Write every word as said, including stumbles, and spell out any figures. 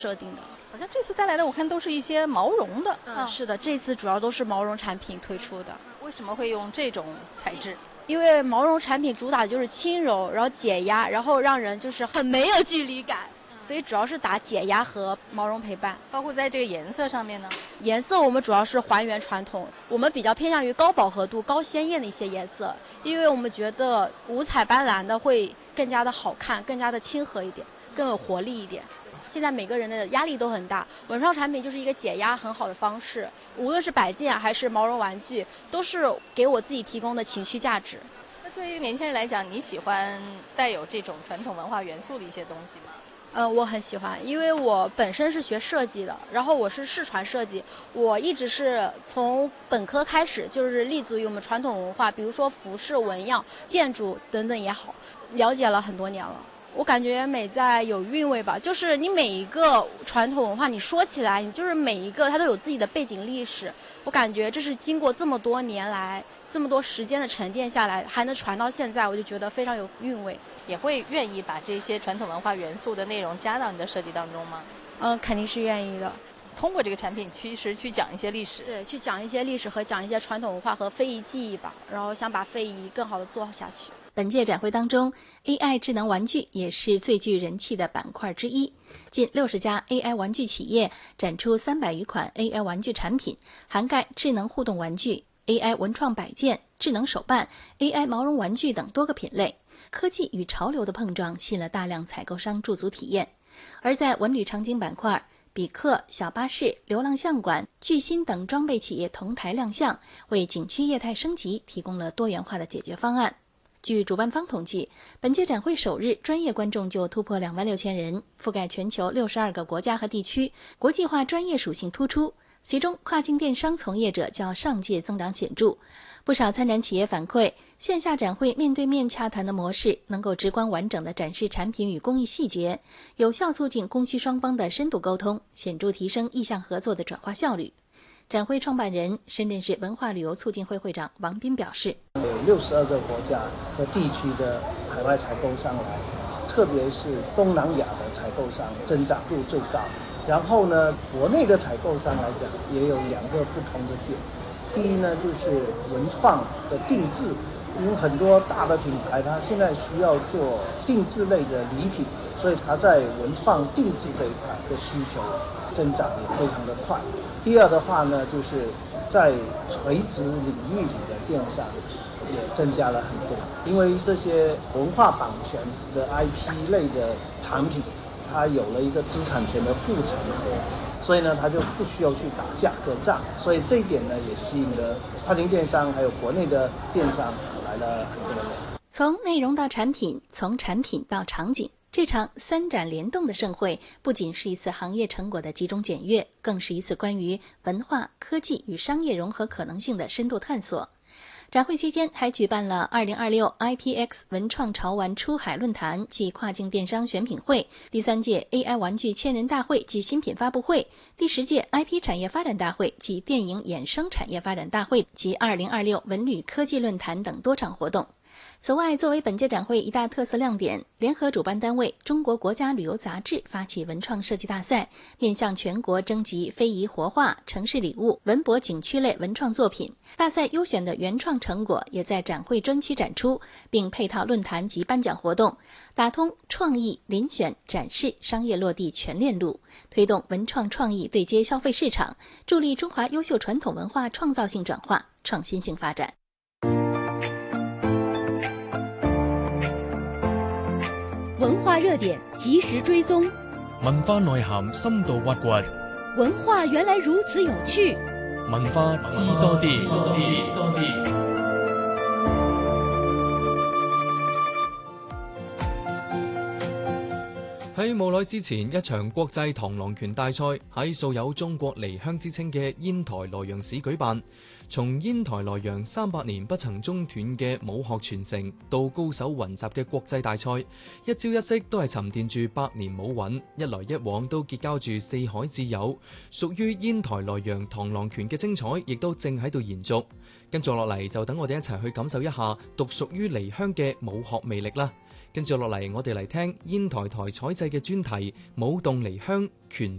设定的。 好像这次带来的我看都是一些毛绒的。 嗯，是的，这次主要都是毛绒产品推出的。 为什么会用这种材质？ 因为毛绒产品主打的就是轻柔，然后解压，然后让人就是很没有距离感，所以主要是打解压和毛绒陪伴。 包括在这个颜色上面呢， 颜色我们主要是还原传统，我们比较偏向于高饱和度、高鲜艳的一些颜色，因为我们觉得五彩斑斓的会更加的好看，更加的亲和一点，更有活力一点。现在每个人的压力都很大，文创产品就是一个解压很好的方式，无论是摆件还是毛绒玩具，都是给我自己提供的情绪价值。 那对于年轻人来讲，你喜欢带有这种传统文化元素的一些东西吗？ 呃，我很喜欢，因为我本身是学设计的，然后我是视传设计，我一直是从本科开始就是立足于我们传统文化，比如说服饰、纹样、建筑等等也好，了解了很多年了。我感觉美在有韵味吧，就是你每一个传统文化，你说起来，你就是每一个它都有自己的背景历史。我感觉这是经过这么多年来、这么多时间的沉淀下来，还能传到现在，我就觉得非常有韵味。 也会愿意把这些传统文化元素的内容加到你的设计当中吗？ 嗯，肯定是愿意的。 通过这个产品，其实去讲一些历史， 对，去讲一些历史和讲一些传统文化和非遗技艺吧，然后想把非遗更好的做下去。 本届展会当中 ，A I 智能玩具也是最具人气的板块之一。近六十家 A I 玩具企业展出三百余款 A I 玩具产品，涵盖智能互动玩具、A I 文创摆件、智能手办、A I 毛绒玩具等多个品类。科技与潮流的碰撞吸引了大量采购商驻足体验。而在文旅场景板块，比克、小巴士、流浪相馆、巨星等装备企业同台亮相，为景区业态升级提供了多元化的解决方案。据主办方统计，本届展会首日专业观众就突破两万六千人，覆盖全球六十二个国家和地区，国际化专业属性突出。其中，跨境电商从业者较上届增长显著。不少参展企业反馈，线下展会面对面洽谈的模式能够直观完整地展示产品与工艺细节，有效促进供需双方的深度沟通，显著提升意向合作的转化效率。展会创办人、深圳市文化旅游促进会会长王斌表示， 有六十二个国家和地区的海外采购商来，特别是东南亚的采购商增长度最高。然后呢，国内的采购商来讲，也有两个不同的点。第一呢，就是文创的定制，因为很多大的品牌它现在需要做定制类的礼品，所以它在文创定制这一块的需求增长也非常的快。第二的话呢，就是在垂直领域里的电商也增加了很多，因为这些文化版权的 I P 类的产品，它有了一个资产权的护城河，所以呢，它就不需要去打价格战，所以这一点呢，也吸引了跨境电商还有国内的电商来了很多人。 从内容到产品，从产品到场景，这场三展联动的盛会，不仅是一次行业成果的集中检阅，更是一次关于文化、科技与商业融合可能性的深度探索。展会期间还举办了二零二六 I P X 文创潮玩出海论坛暨跨境电商选品会，第三届 A I 玩具千人大会暨新品发布会，第十届 I P 产业发展大会暨电影衍生产业发展大会及二零二六文旅科技论坛等多场活动。此外，作为本届展会一大特色亮点，联合主办单位中国国家旅游杂志发起文创设计大赛，面向全国征集非遗活化、城市礼物、文博景区类文创作品。大赛优选的原创成果也在展会专区展出，并配套论坛及颁奖活动，打通创意、遴选、展示、商业落地全链路，推动文创创意对接消费市场，助力中华优秀传统文化创造性转化、创新性发展。 文化热点及时追踪， 文化內涵深度挖掘， 文化原來如此有趣， 文化知多啲，知多啲。喺冇耐之前，一場國際螳螂拳大賽喺素有中國離鄉之稱嘅煙台洛陽市舉辦。從煙台洛陽三百年不曾中斷嘅武學傳承，到高手雲集嘅國際大賽，一招一式都係沉澱住百年武韻，一來一往都結交住四海之友。屬於煙台洛陽螳螂拳嘅精彩，亦都正喺度延續。跟住落嚟就等我哋一齊去感受一下獨屬於離鄉嘅武學魅力啦！ 跟住落嚟，我哋嚟聽煙台台採製嘅專題《舞動離鄉》，權